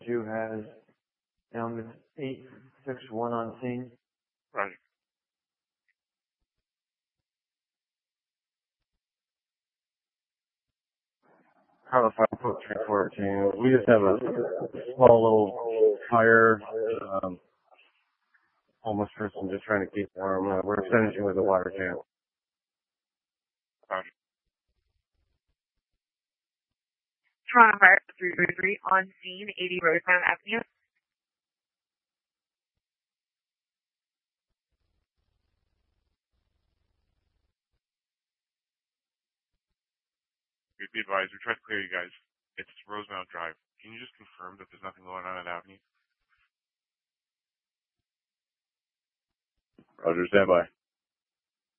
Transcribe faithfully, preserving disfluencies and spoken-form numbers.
two has down to eight six one on scene. Right. Carla five foot three fourteen. We just have a small little fire. Um, homeless person just trying to keep warm. Uh, we're finishing with a water tank. Roger. Toronto Fire three three three on scene, eighty Rosemount Avenue. Be advised, we tried to clear you guys. It's Rosemount Drive. Can you just confirm that there's nothing going on at Avenue? Roger, stand by.